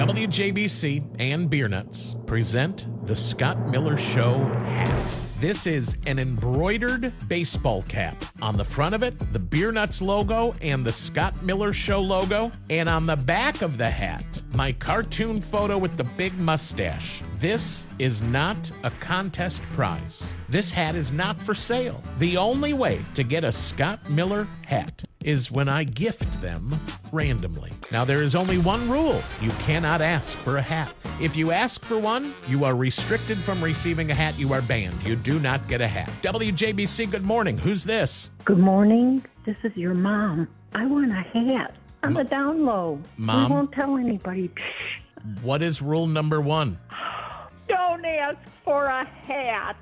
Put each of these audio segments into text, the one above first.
WJBC and Beer Nuts present the Scott Miller Show hat. This is an embroidered baseball cap. On the front of it, the Beer Nuts logo and the Scott Miller Show logo. And on the back of the hat, my cartoon photo with the big mustache. This is not a contest prize. This hat is not for sale. The only way to get a Scott Miller hat is when I gift them randomly. Now, there is only one rule. You cannot ask for a hat. If you ask for one, you are restricted from receiving a hat. You are banned. You do not get a hat. WJBC, good morning. Who's this? Good morning. This is your mom. I want a hat. I'm a down low. Mom? We won't tell anybody. What is rule number one? Don't ask for a hat.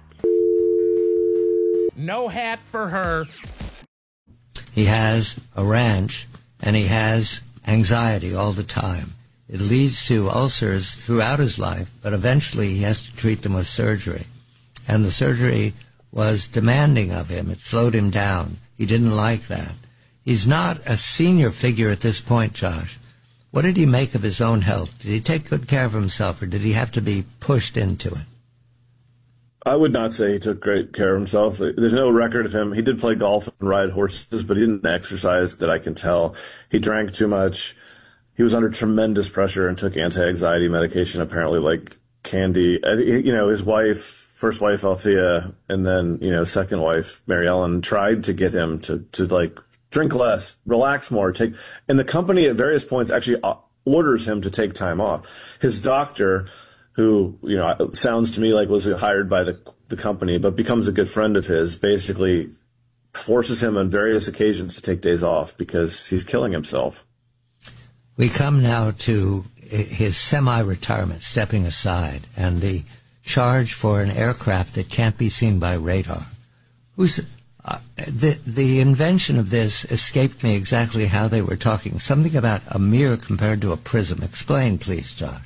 No hat for her. He has a ranch, and he has anxiety all the time. It leads to ulcers throughout his life, but eventually he has to treat them with surgery. And the surgery was demanding of him. It slowed him down. He didn't like that. He's not a senior figure at this point, Josh. What did he make of his own health? Did he take good care of himself, or did he have to be pushed into it? I would not say he took great care of himself. There's no record of him. He did play golf and ride horses, but he didn't exercise that I can tell. He drank too much. He was under tremendous pressure and took anti-anxiety medication, apparently, like candy. His wife, first wife, Althea, and then, second wife, Mary Ellen, tried to get him to drink less, relax more, and the company at various points actually orders him to take time off. His doctor, who, sounds to me like was hired by the company, but becomes a good friend of his, basically forces him on various occasions to take days off because he's killing himself. We come now to his semi-retirement, stepping aside, and the charge for an aircraft that can't be seen by radar. The invention of this escaped me exactly how they were talking. Something about a mirror compared to a prism. Explain, please, Josh.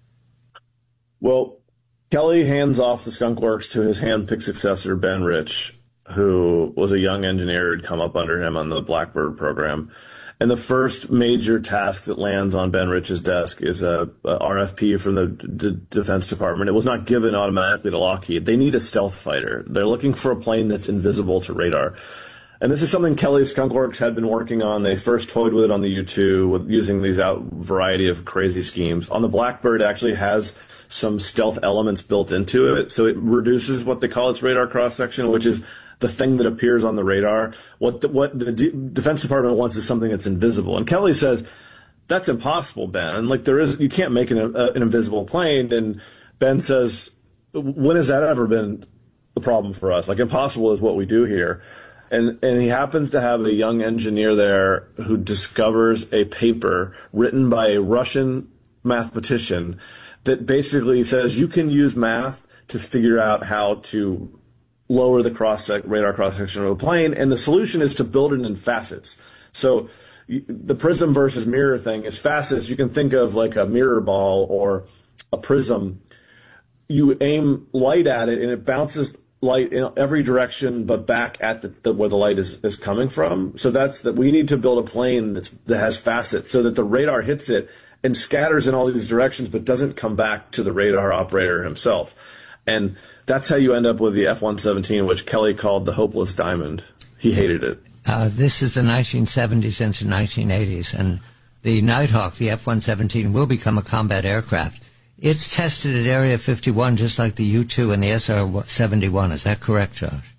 Well, Kelly hands off the Skunk Works to his hand-picked successor, Ben Rich, who was a young engineer who'd come up under him on the Blackbird program. And the first major task that lands on Ben Rich's desk is a RFP from the Defense Department. It was not given automatically to Lockheed. They need a stealth fighter. They're looking for a plane that's invisible to radar. And this is something Kelly's Skunk Works had been working on. They first toyed with it on the U-2 using these variety of crazy schemes. On the Blackbird, actually has some stealth elements built into it. So it reduces what they call its radar cross-section, which is the thing that appears on the radar. What the Defense Department wants is something that's invisible. And Kelly says, that's impossible, Ben. You can't make an invisible plane. And Ben says, when has that ever been the problem for us? Impossible is what we do here. And he happens to have a young engineer there who discovers a paper written by a Russian mathematician that basically says you can use math to figure out how to lower the radar cross-section of a plane, and the solution is to build it in facets. So the prism versus mirror thing is facets. You can think of like a mirror ball or a prism. You aim light at it, and it bounces light in every direction but back at where the light is coming from. So we need to build a plane that has facets so that the radar hits it and scatters in all these directions but doesn't come back to the radar operator himself. And that's how you end up with the F-117, which Kelly called the hopeless diamond. He hated it. This is the 1970s into 1980s, and the Nighthawk, the F-117, will become a combat aircraft. It's tested at Area 51 just like the U-2 and the SR-71. Is that correct, Josh?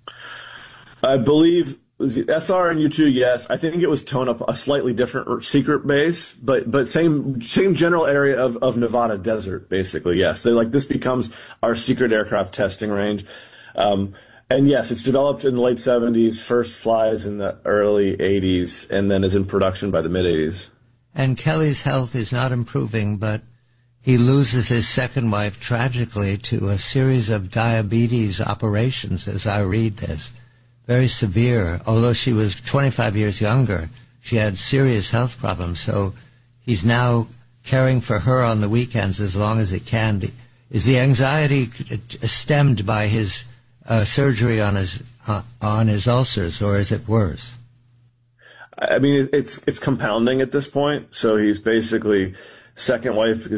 I believe the SR and U-2, yes. I think it was toned up a slightly different secret base, but same general area of Nevada desert, basically, yes. This becomes our secret aircraft testing range. And yes, it's developed in the late 70s, first flies in the early 80s, and then is in production by the mid-80s. And Kelly's health is not improving, but he loses his second wife tragically to a series of diabetes operations, as I read this. Very severe. Although she was 25 years younger, she had serious health problems. So he's now caring for her on the weekends as long as he can. Is the anxiety stemmed by his surgery on his ulcers, or is it worse? I mean, it's compounding at this point. So he's basically second wife